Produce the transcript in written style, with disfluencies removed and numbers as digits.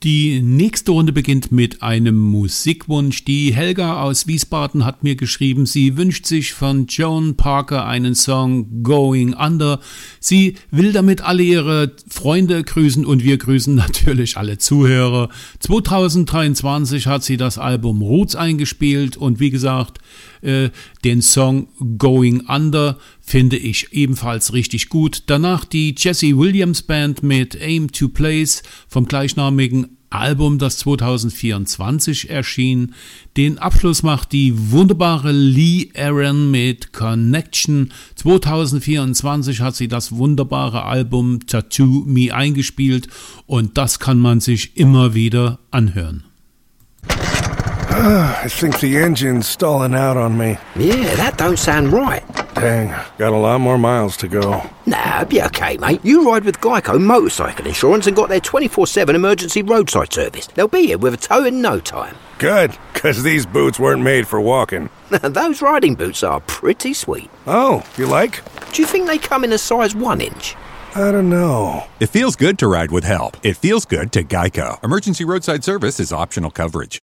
Die nächste Runde beginnt mit einem Musikwunsch. Die Helga aus Wiesbaden hat mir geschrieben, sie wünscht sich von Joan Parker einen Song Going Under. Sie will damit alle ihre Freunde grüßen und wir grüßen natürlich alle Zuhörer. 2023 hat sie das Album Roots eingespielt und wie gesagt, den Song Going Under finde ich ebenfalls richtig gut. Danach die Jesse Williams Band mit Aim to Place vom gleichnamigen Album, das 2024 erschien. Den Abschluss macht die wunderbare Lee Aaron mit Connection. 2024 hat sie das wunderbare Album Tattoo Me eingespielt und das kann man sich immer wieder anhören. I think the engine's stalling out on me. Yeah, that don't sound right. Dang, got a lot more miles to go. Nah, be okay, mate. You ride with Geico Motorcycle Insurance and got their 24/7 emergency roadside service. They'll be here with a tow in no time. Good, 'cause these boots weren't made for walking. Those riding boots are pretty sweet. Oh, you like? Do you think they come in a size 1 inch? I don't know. It feels good to ride with help. It feels good to Geico. Emergency roadside service is optional coverage.